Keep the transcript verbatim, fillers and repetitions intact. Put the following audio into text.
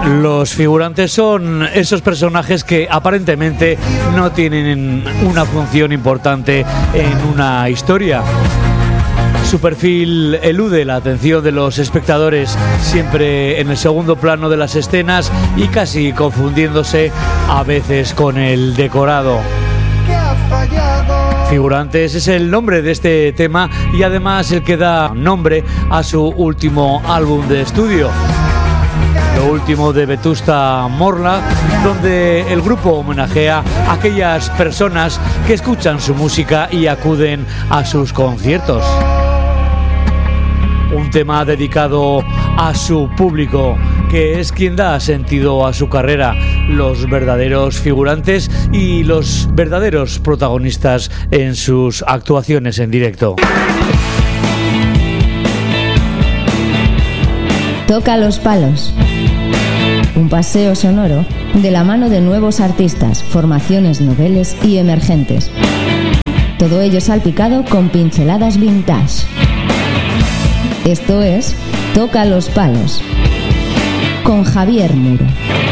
Los figurantes son esos personajes que aparentemente no tienen una función importante en una historia. Su perfil elude la atención de los espectadores, siempre en el segundo plano de las escenas y casi confundiéndose a veces con el decorado. Figurantes es el nombre de este tema y además el que da nombre a su último álbum de estudio, lo último de Vetusta Morla, donde el grupo homenajea a aquellas personas que escuchan su música y acuden a sus conciertos. Un tema dedicado a su público, que es quien da sentido a su carrera, los verdaderos figurantes y los verdaderos protagonistas en sus actuaciones en directo. Toca los palos. Un paseo sonoro de la mano de nuevos artistas, formaciones noveles y emergentes. Todo ello salpicado con pinceladas vintage. Esto es Toca los palos, con Javier Muro.